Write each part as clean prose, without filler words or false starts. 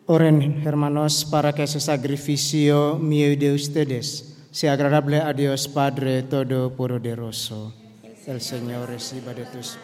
Oren, hermanos, para que ese sacrificio mío y de ustedes sea agradable a Dios Padre Todopoderoso. El Señor reciba de tus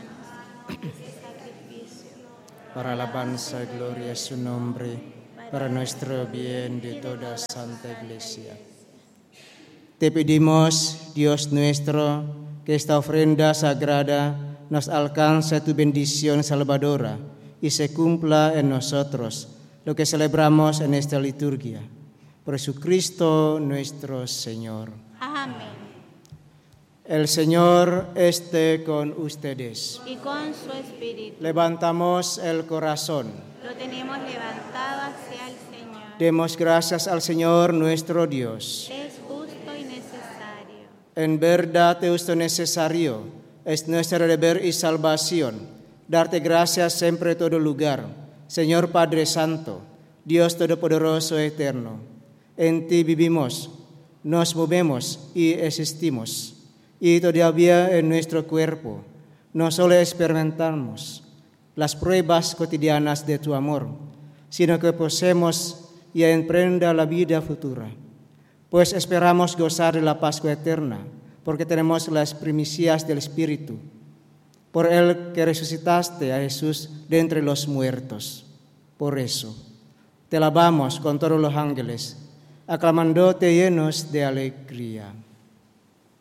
para alabanza y gloria de su nombre, para nuestro bien de toda Santa Iglesia. Te pedimos, Dios nuestro, que esta ofrenda sagrada nos alcance tu bendición salvadora y se cumpla en nosotros lo que celebramos en esta liturgia. Por Jesucristo nuestro Señor. Amén. El Señor esté con ustedes. Y con su espíritu. Levantamos el corazón. Lo tenemos levantado hacia el Señor. Demos gracias al Señor nuestro Dios. Es justo y necesario. En verdad es necesario, es nuestro deber y salvación, darte gracias siempre en todo lugar, Señor Padre Santo, Dios Todopoderoso Eterno. En ti vivimos, nos movemos y existimos, y todavía en nuestro cuerpo no solo experimentamos las pruebas cotidianas de tu amor, sino que poseemos y emprenda la vida futura. Pues esperamos gozar de la Pascua eterna, porque tenemos las primicias del Espíritu, por el que resucitaste a Jesús de entre los muertos. Por eso, te alabamos con todos los ángeles, aclamándote llenos de alegría.